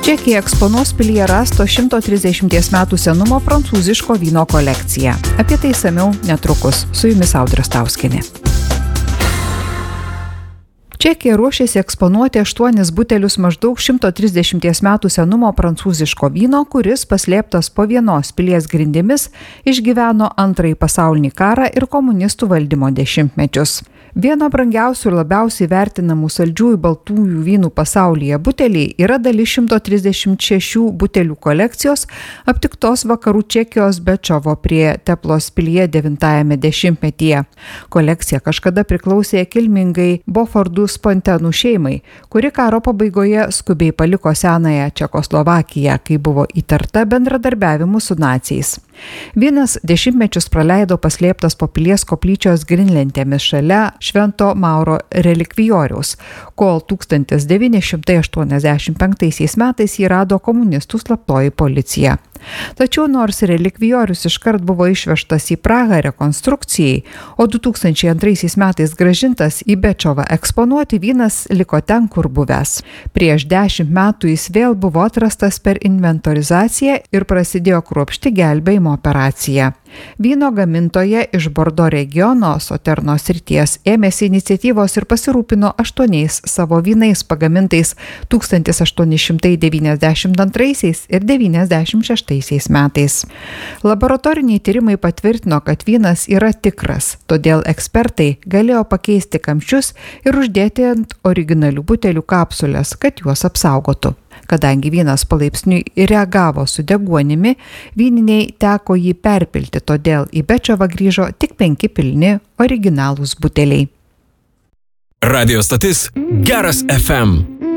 Čekija eksponuos pilyje rasto 130 metų senumo prancūziško vyno kolekciją. Apie tai išsamiau netrukus. Su jumis Audra Stauskienė. Čekija ruošiasi eksponuoti 8 butelius maždaug 130 metų senumo prancūziško vyno, kuris paslėptas po vienos pilies grindimis išgyveno Antrąjį pasaulinį karą ir komunistų valdymo dešimtmečius. Viena brangiausių ir labiausiai vertinamų saldžiųjų baltųjų vynų pasaulyje buteliai yra dalis 136 butelių kolekcijos aptiktos vakarų Čekijos Bečovo prie Teplos pilyje 9-ame dešimtmetyje. Kolekcija kažkada priklausė kilmingai Bofordų Spontenų šeimai, kuri karo pabaigoje skubiai paliko senąją Čekoslovakiją, kai buvo įtarta bendradarbiavimu su naciais. Vynas dešimtmečius praleido paslėptas po pilies koplyčios grinlentėmis šalia Švento Mauro relikvijoriaus, kol 1985 metais jį rado komunistų slaptoji policija. Tačiau nors relikvijorius iškart buvo išvežtas į Prahą rekonstrukcijai, o 2002 metais grąžintas į Bečovą eksponuoti, vynas liko ten, kur buvęs. Prieš 10 metų jis vėl buvo atrastas per inventorizaciją ir prasidėjo kruopšti gelbėjimo operacija. Vyno gamintoja iš Bordo regiono Soterno srities ėmėsi iniciatyvos ir pasirūpino 8 savo vynais pagamintais 1892 ir 96 metais. Laboratoriniai tyrimai patvirtino, kad vynas yra tikras, todėl ekspertai galėjo pakeisti kamščius ir uždėti ant originalių butelių kapsulės, kad juos apsaugotų. Kadangi vynas palaipsniui reagavo su deguonimi, vyniniai teko jį perpilti, todėl į Bečovą grįžo tik 5 pilni originalūs buteliai. Radio stotis Geras FM.